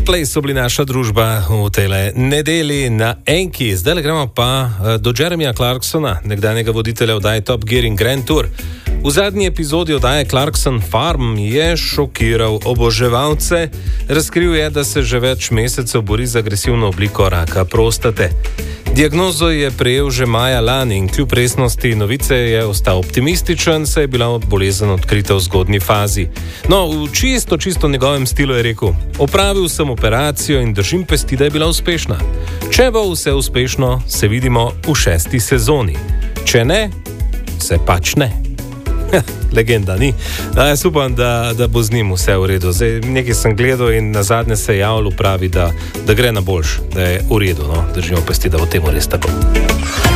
Coldplay so bili naša družba v tej nedeli na Enki. Zdaj gremo pa do Jeremyja Clarksona, nekdanjega voditelja oddaje Top Gear in Grand Tour. V zadnji epizodi oddaje Clarkson Farm je šokiral oboževalce. Razkril je, da se že več mesecev bori z agresivno obliko raka prostate. Diagnozo je prejel že maja lani in kljub resnosti novice je ostal optimističen, saj je bila bolezen odkrita v zgodnji fazi. No, v čisto njegovem stilu je rekel: opravil sem operacijo in držim pesti, da je bila uspešna. Če bo vse uspešno, se vidimo v 6. sezoni. Če ne, se pač ne. Legenda, ni? Jaz upam, da bo z njim vse v redu. Zdaj, nekaj sem gledal in nazadnje se je javljal, pravi, da gre na boljš, da je v redu. No? Držimo pesti, da bo temu res tako.